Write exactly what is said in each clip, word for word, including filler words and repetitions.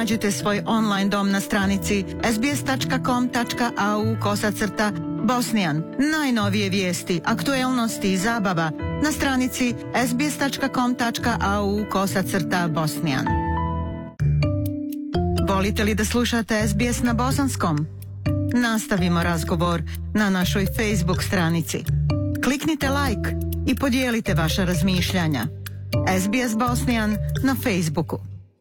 Nađite svoj online dom na stranici sbs.com.au kosacrta Bosnijan. Najnovije vijesti, aktuelnosti i zabava na stranici sbs.com.au kosacrta Bosnijan. Volite li da slušate S B S na bosanskom? Nastavimo razgovor na našoj Facebook stranici. Kliknite like i podijelite vaša razmišljanja. S B S Bosnijan na Facebooku.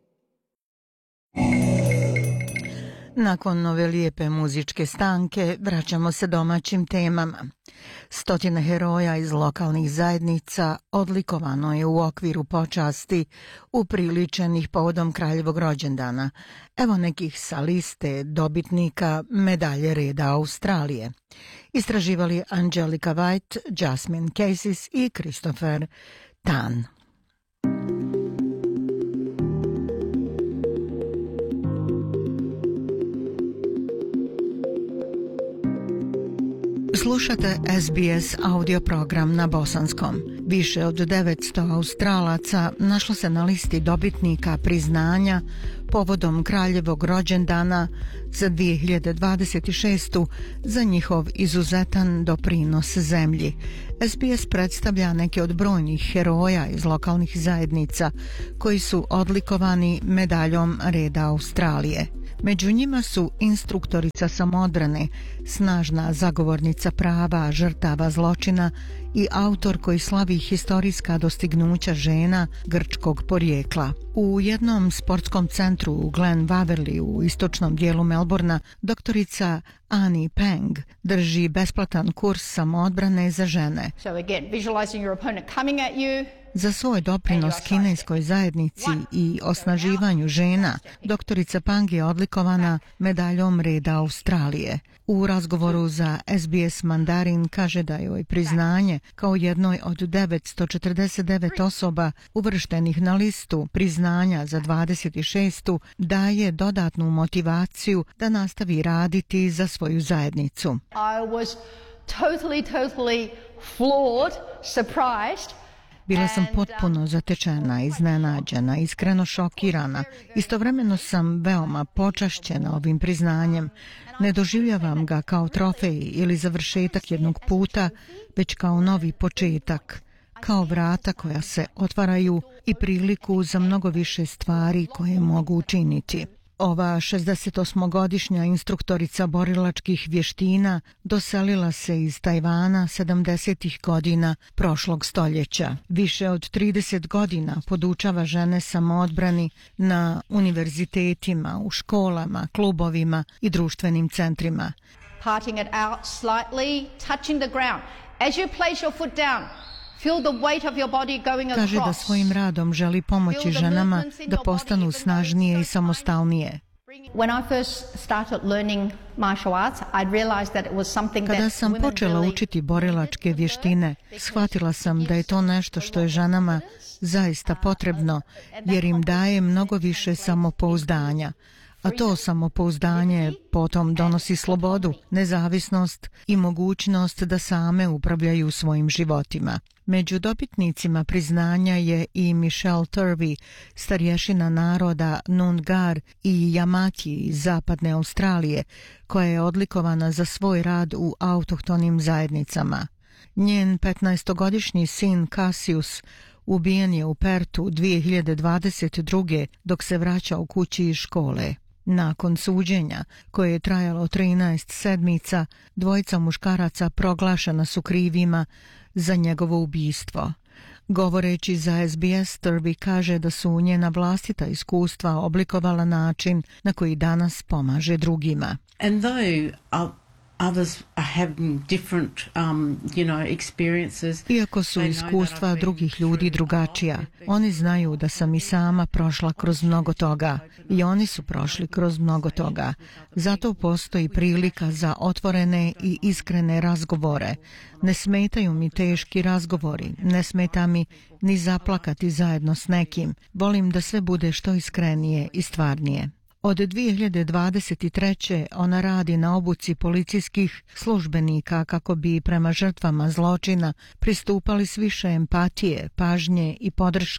Nakon ove lijepe muzičke stanke vraćamo se domaćim temama. Stotine heroja iz lokalnih zajednica odlikovano je u okviru počasti upriličenih povodom kraljevog rođendana. Evo nekih sa liste dobitnika medalje reda Australije. Istraživali Angelica White, Jasmine Casey i Christopher Tan. Slušate S B S audio program na bosanskom. Više od devetsto Australaca našlo se na listi dobitnika priznanja povodom kraljevog rođendana za dvije hiljade dvadeset šestu za njihov izuzetan doprinos zemlji. S B S predstavlja neke od brojnih heroja iz lokalnih zajednica koji su odlikovani medaljom reda Australije. Među njima su instruktorica samoodbrane, snažna zagovornica prava žrtava zločina i autor koji slavi historijska dostignuća žena grčkog porijekla. U jednom sportskom centru u Glen Waverly u istočnom dijelu Melbourna doktorica Annie Peng drži besplatan kurs samoodbrane za žene. So again, visualizing your opponent coming at you. Za svoj doprinos kineskoj zajednici i osnaživanju žena, doktorica Pang je odlikovana medaljom reda Australije. U razgovoru za S B S Mandarin kaže da joj priznanje kao jednoj od devetsto četrdeset devet osoba uvrštenih na listu priznanja za dvadeset šestu daje dodatnu motivaciju da nastavi raditi za svoju zajednicu. I was totally, totally floored, surprised. Bila sam potpuno zatečena, iznenađena, iskreno šokirana. Istovremeno sam veoma počašćena ovim priznanjem. Ne doživljavam ga kao trofej ili završetak jednog puta, već kao novi početak, kao vrata koja se otvaraju i priliku za mnogo više stvari koje mogu učiniti. Ova šezdesetosmogodišnja instruktorica borilačkih vještina doselila se iz Tajvana sedamdesetih godina prošlog stoljeća. Više od trideset godina podučava žene samoodbrani na univerzitetima, u školama, klubovima i društvenim centrima. Parting it out slightly, touching the ground. As you place your foot down, feel the weight of your body going across. Kaže da svojim radom želi pomoći ženama da postanu snažnije i samostalnije. When I first started learning martial arts, I realized that it was something that Kada sam počela učiti borilačke vještine, shvatila sam da je to nešto što je ženama zaista potrebno, jer im daje mnogo više samopouzdanja. A to samopouzdanje potom donosi slobodu, nezavisnost i mogućnost da same upravljaju svojim životima. Među dobitnicima priznanja je i Michelle Turvey, starješina naroda Noongar i Jamaki iz zapadne Australije, koja je odlikovana za svoj rad u autohtonim zajednicama. Njen petnaestogodišnji sin Cassius ubijen je u Pertu dvije hiljade dvadeset druge dok se vraćao kući iz škole. Nakon suđenja, koje je trajalo trinaest sedmica, dvojica muškaraca proglašena su krivima za njegovo ubistvo. Govoreći za S B S, Turvey kaže da su njena vlastita iskustva oblikovala način na koji danas pomaže drugima. And though uh... Others are having different, um, you know, experiences. Iako su iskustva drugih ljudi drugačija, oni znaju da sam i sama prošla kroz mnogo toga i oni su prošli kroz mnogo toga. Zato postoji prilika za otvorene i iskrene razgovore. Ne smetaju mi teški razgovori, ne smeta mi ni zaplakati zajedno s nekim. Volim da sve bude što iskrenije i stvarnije. Od dvije hiljade dvadeset treće ona radi na obuci policijskih službenika kako bi prema žrtvama zločina pristupali s više empatije, pažnje i podrške.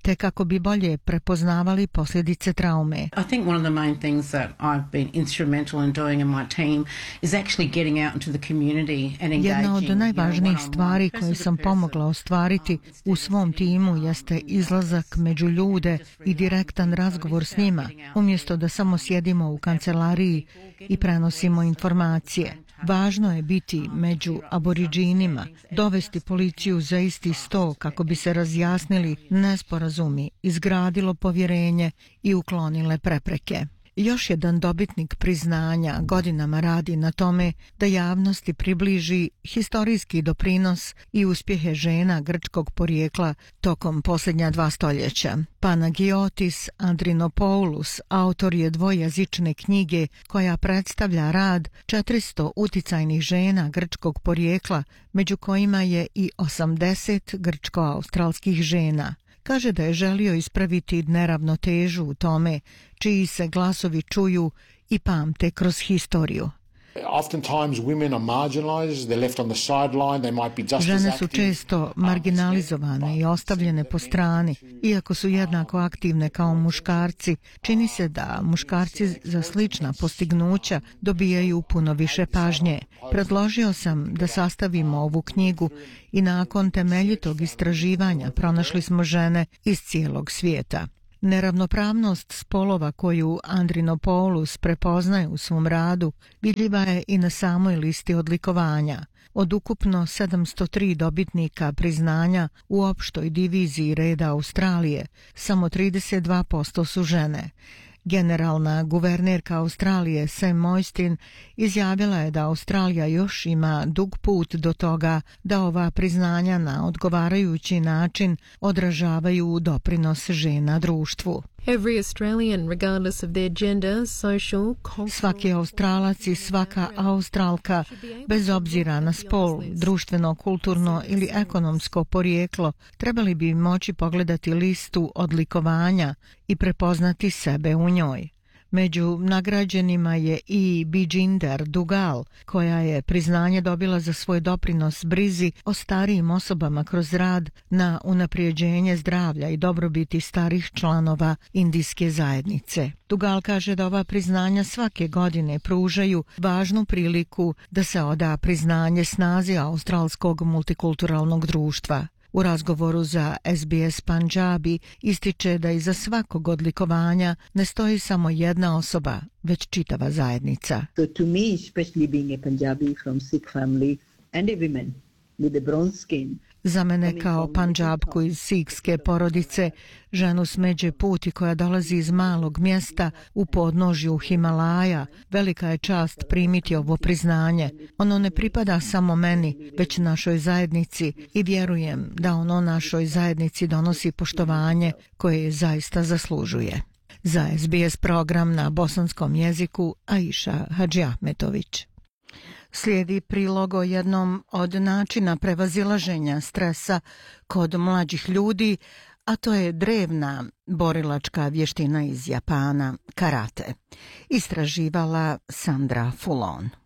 te kako bi bolje prepoznavali posljedice traume. I think one of the main things that I've been instrumental in doing in my team is actually getting out into the community and engaging. Jedna od najvažnijih stvari koje sam pomogla ostvariti u svom timu jeste izlazak među ljude i direktan razgovor s njima, umjesto da samo sjedimo u kancelariji i prenosimo informacije. Važno je biti među aboriđinima, dovesti policiju za isti sto kako bi se razjasnili nesporazumi, izgradilo povjerenje i uklonile prepreke. Još jedan dobitnik priznanja godinama radi na tome da javnosti približi historijski doprinos i uspjehe žena grčkog porijekla tokom posljednja dva stoljeća. Panagiotis Andrinopoulos autor je dvojezične knjige koja predstavlja rad četiristo uticajnih žena grčkog porijekla, među kojima je i osamdeset grčko-australskih žena. Kaže da je želio ispraviti neravnotežu u tome čiji se glasovi čuju i pamte kroz historiju. Žene su često marginalizovane i ostavljene po strani, iako su jednako aktivne kao muškarci. Čini se da muškarci za slična postignuća dobijaju puno više pažnje. Predložio sam da sastavimo ovu knjigu i nakon temeljitog istraživanja pronašli smo žene iz cijelog svijeta. Neravnopravnost spolova koju Andrinopoulos prepoznaje u svom radu vidljiva je i na samoj listi odlikovanja. Od ukupno sedamsto tri dobitnika priznanja u opštoj diviziji reda Australije, samo trideset dva posto su žene. Generalna guvernerka Australije Sam Moistin izjavila je da Australija još ima dug put do toga da ova priznanja na odgovarajući način odražavaju doprinos žena društvu. Every Australian, regardless of their gender, social, cultural... Svaki Australac i svaka Australka, bez obzira na spol, društveno, kulturno ili ekonomsko porijeklo, trebali bi moći pogledati listu odlikovanja i prepoznati sebe u njoj. Među nagrađenima je i Bijinder Dugal, koja je priznanje dobila za svoj doprinos brizi o starijim osobama kroz rad na unaprijeđenje zdravlja i dobrobiti starih članova indijske zajednice. Dugal kaže da ova priznanja svake godine pružaju važnu priliku da se oda priznanje snazi australskog multikulturalnog društva. U razgovoru za S B S Punjabi ističe da iza svakog odlikovanja ne stoji samo jedna osoba, već čitava zajednica. So to me, especially being a Punjabi from Sikh family and a woman with a bronze skin, Za mene kao Pandžabku iz sikske porodice, ženu s Međe Puti koja dolazi iz malog mjesta u podnožju Himalaja, velika je čast primiti ovo priznanje. Ono ne pripada samo meni, već našoj zajednici i vjerujem da ono našoj zajednici donosi poštovanje koje je zaista zaslužuje. Za S B S program na bosanskom jeziku Aisha Hadžiahmetović. Slijedi prilog o jednom od načina prevazilaženja stresa kod mlađih ljudi, a to je drevna borilačka vještina iz Japana, karate. Istraživala Sandra Fulon.